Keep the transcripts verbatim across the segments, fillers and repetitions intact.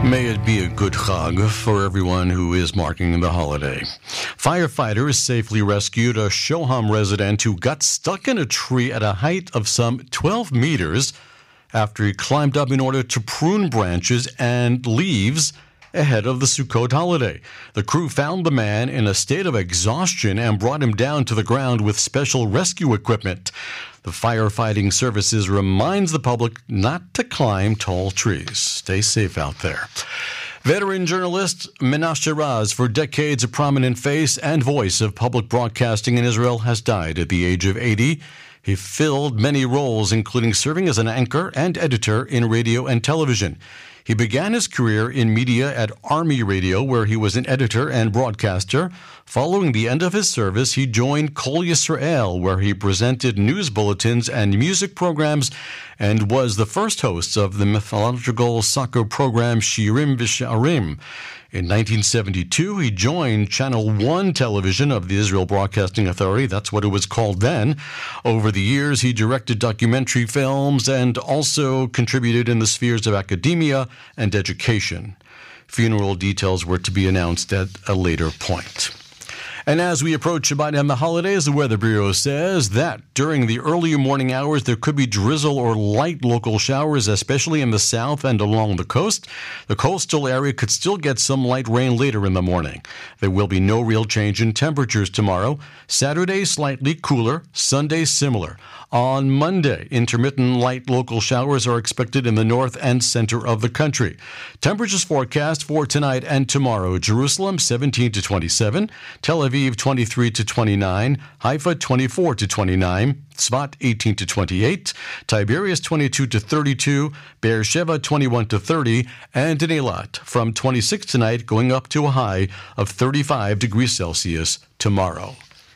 May it be a good Chag for everyone who is marking the holiday. Firefighters safely rescued a Shoham resident who got stuck in a tree at a height of some twelve meters after he climbed up in order to prune branches and leaves ahead of the Sukkot holiday. The crew found the man in a state of exhaustion and brought him down to the ground with special rescue equipment. The firefighting services reminds the public not to climb tall trees. Stay safe out there. Veteran journalist Menashe Raz, for decades a prominent face and voice of public broadcasting in Israel, has died at the age of eighty. He filled many roles, including serving as an anchor and editor in radio and television. He began his career in media at Army Radio, where he was an editor and broadcaster. Following the end of his service, he joined Kol Yisrael, where he presented news bulletins and music programs and was the first host of the mythological soccer program Shirim V'Sharim. In nineteen seventy-two, he joined Channel one Television of the Israel Broadcasting Authority. That's what it was called then. Over the years, he directed documentary films and also contributed in the spheres of academia and education. Funeral details were to be announced at a later point. And as we approach Shabbat and the holidays, the Weather Bureau says that during the early morning hours, there could be drizzle or light local showers, especially in the south and along the coast. The coastal area could still get some light rain later in the morning. There will be no real change in temperatures tomorrow. Saturday, slightly cooler. Sunday, similar. On Monday, intermittent light local showers are expected in the north and center of the country. Temperatures forecast for tonight and tomorrow: Jerusalem seventeen to twenty-seven, Tel Aviv twenty-three to twenty-nine, Haifa twenty-four to twenty-nine, Tzfat eighteen to twenty-eight, Tiberias twenty-two to thirty-two, Beersheba twenty-one to thirty, and in Eilat from twenty-six tonight going up to a high of thirty-five degrees Celsius tomorrow.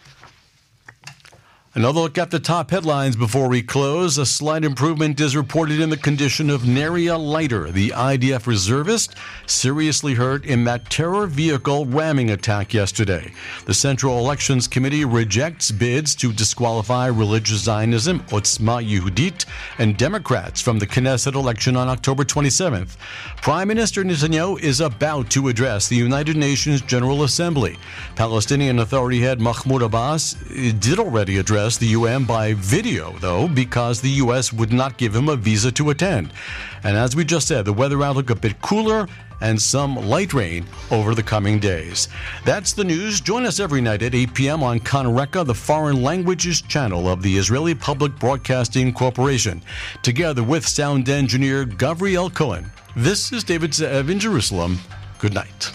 Another look at the top headlines before we close. A slight improvement is reported in the condition of Neria Leiter, the I D F reservist, seriously hurt in that terror vehicle ramming attack yesterday. The Central Elections Committee rejects bids to disqualify religious Zionism, Otzma Yehudit, and Democrats from the Knesset election on October twenty-seventh. Prime Minister Netanyahu is about to address the United Nations General Assembly. Palestinian Authority head Mahmoud Abbas did already address the U N by video, though, because the U S would not give him a visa to attend. And as we just said, the weather outlook a bit cooler and some light rain over the coming days. That's the news. Join us every night at eight p.m. on Kan Reka, the foreign languages channel of the Israeli Public Broadcasting Corporation, together with sound engineer Gavriel Cohen. This is David Ze'ev in Jerusalem. Good night.